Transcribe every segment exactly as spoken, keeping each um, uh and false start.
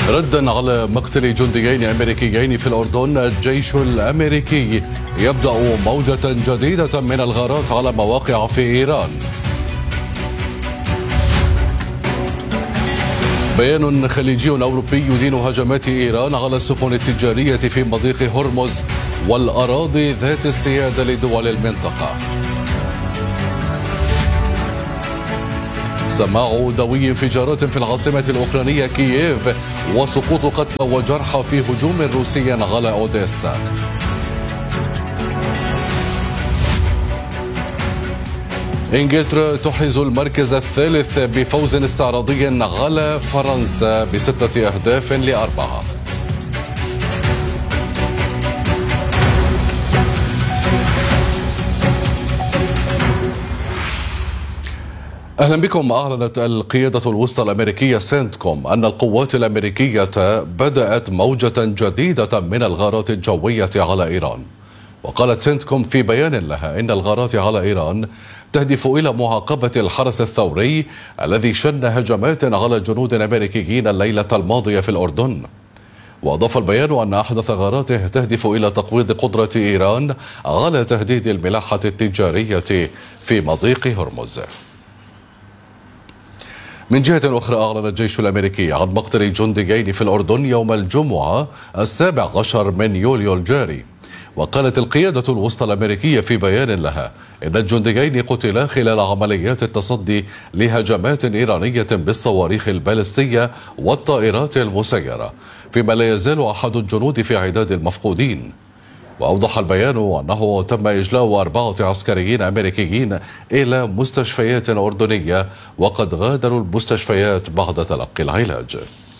ردا على مقتل جنديين أمريكيين في الأردن، الجيش الأمريكي يبدأ موجة جديدة من الغارات على مواقع في إيران. بيان خليجي أوروبي يدين هجمات إيران على السفن التجارية في مضيق هرمز والأراضي ذات السيادة لدول المنطقة. سماع دوي انفجارات في العاصمة الأوكرانية كييف وسقوط قتلى وجرحى في هجوم روسي على أوديسا. إنجلترا تحرز المركز الثالث بفوز استعراضي على فرنسا بستة أهداف لأربعة. أهلا بكم. أعلنت القيادة الوسطى الأمريكية سنتكوم أن القوات الأمريكية بدأت موجة جديدة من الغارات الجوية على إيران. وقالت سنتكوم في بيان لها إن الغارات على إيران تهدف إلى معاقبة الحرس الثوري الذي شن هجمات على جنود أمريكيين الليلة الماضية في الأردن. وأضاف البيان أن أحدث غاراته تهدف إلى تقويض قدرة إيران على تهديد الملاحة التجارية في مضيق هرمز. من جهة أخرى، أعلن الجيش الأمريكي عن مقتل جنديين في الأردن يوم الجمعة السابع عشر من يوليو الجاري. وقالت القيادة الوسطى الأمريكية في بيان لها إن الجنديين قتلا خلال عمليات التصدي لهجمات إيرانية بالصواريخ البالستية والطائرات المسيرة، فيما لا يزال أحد الجنود في عداد المفقودين. وأوضح البيان أنه تم إجلاء أربعة عسكريين أمريكيين إلى مستشفيات أردنية وقد غادروا المستشفيات بعد تلقي العلاج.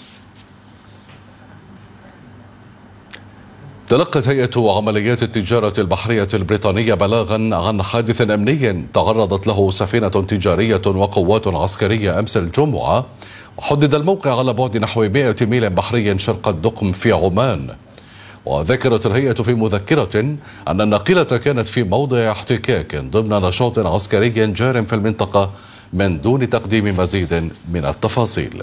تلقت هيئة عمليات التجارة البحرية البريطانية بلاغا عن حادث أمني تعرضت له سفينة تجارية وقوات عسكرية أمس الجمعة، وحدد الموقع على بعد نحو مئة ميل بحري شرق الدقم في عمان. وذكرت الهيئة في مذكرة أن الناقلة كانت في موضع احتكاك ضمن نشاط عسكري جار في المنطقة من دون تقديم مزيد من التفاصيل.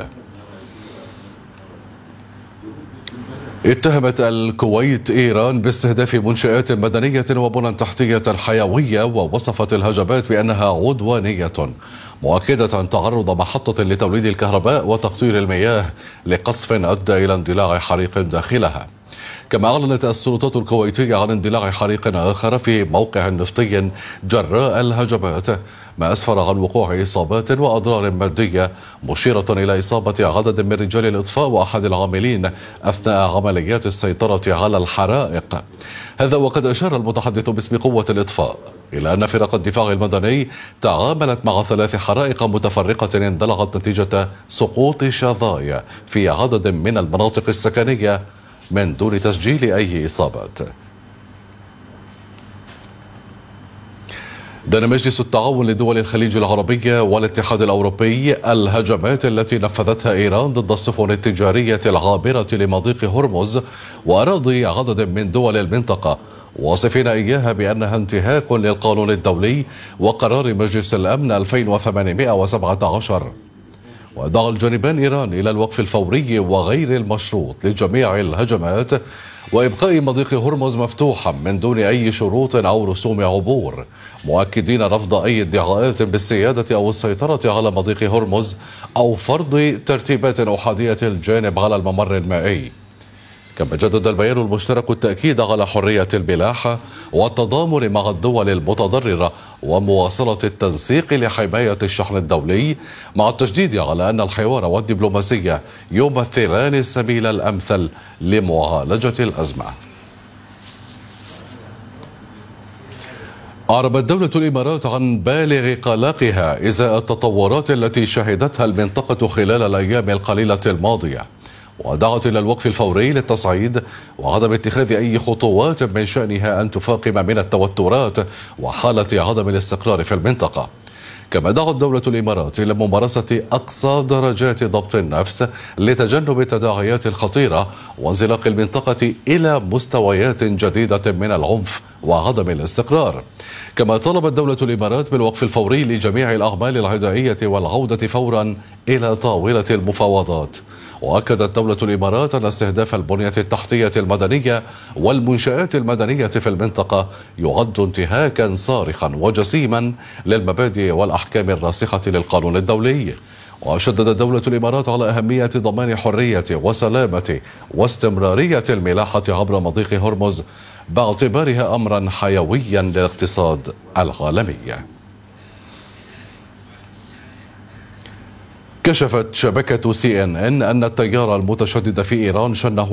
اتهمت الكويت إيران باستهداف منشآت مدنية وبنى تحتية حيوية، ووصفت الهجمات بأنها عدوانية، مؤكدة تعرض محطة لتوليد الكهرباء وتقطير المياه لقصف أدى إلى اندلاع حريق داخلها. كما أعلنت السلطات الكويتية عن اندلاع حريق آخر في موقع نفطي جراء الهجمات، ما أسفر عن وقوع إصابات وأضرار مادية، مشيرة إلى إصابة عدد من رجال الإطفاء وأحد العاملين أثناء عمليات السيطرة على الحرائق. هذا وقد أشار المتحدث باسم قوة الإطفاء إلى أن فرق الدفاع المدني تعاملت مع ثلاث حرائق متفرقة اندلعت نتيجة سقوط شظايا في عدد من المناطق السكنية من دون تسجيل أي إصابات. دان مجلس التعاون لدول الخليج العربية والاتحاد الأوروبي الهجمات التي نفذتها إيران ضد السفن التجارية العابرة لمضيق هرمز وأراضي عدد من دول المنطقة، واصفين إياها بأنها انتهاك للقانون الدولي وقرار مجلس الأمن ألفين وثمانمئة وسبعة عشر. ودعا الجانبان إيران إلى الوقف الفوري وغير المشروط لجميع الهجمات وإبقاء مضيق هرمز مفتوحا من دون أي شروط أو رسوم عبور، مؤكدين رفض أي ادعاءات بالسيادة أو السيطرة على مضيق هرمز أو فرض ترتيبات أحادية الجانب على الممر المائي. كما جدد البيان المشترك التأكيد على حرية الملاحة والتضامن مع الدول المتضررة ومواصلة التنسيق لحماية الشحن الدولي، مع التشديد على أن الحوار والدبلوماسية يمثلان السبيل الأمثل لمعالجة الأزمة. أعربت دولة الإمارات عن بالغ قلقها إزاء التطورات التي شهدتها المنطقة خلال الأيام القليلة الماضية، ودعت إلى الوقف الفوري للتصعيد وعدم اتخاذ أي خطوات من شأنها أن تفاقم من التوترات وحالة عدم الاستقرار في المنطقة. كما دعت دولة الإمارات إلى ممارسة أقصى درجات ضبط النفس لتجنب التداعيات الخطيرة وانزلاق المنطقة إلى مستويات جديدة من العنف وعدم الاستقرار. كما طلبت دولة الإمارات بالوقف الفوري لجميع الأعمال العدائية والعودة فورا إلى طاولة المفاوضات، وأكدت دولة الإمارات أن استهداف البنية التحتية المدنية والمنشآت المدنية في المنطقة يعد انتهاكا صارخا وجسيما للمبادئ والأحكام الراسخة للقانون الدولي. وشددت دولة الإمارات على أهمية ضمان حرية وسلامة واستمرارية الملاحة عبر مضيق هرمز باعتبارها أمرا حيويا للاقتصاد العالمي. كشفت شبكة سي إن إن أن التيار المتشدد في إيران شنه